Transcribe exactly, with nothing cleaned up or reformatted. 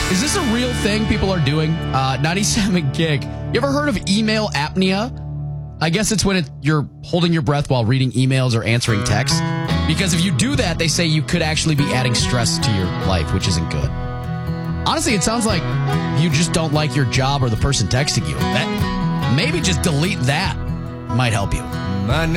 Is this a real thing people are doing? Uh, ninety-seven gig. You ever heard of email apnea? I guess it's when it, you're holding your breath while reading emails or answering texts. Because if you do that, they say you could actually be adding stress to your life, which isn't good. Honestly, it sounds like you just don't like your job or the person texting you. That, maybe just delete that might help you. My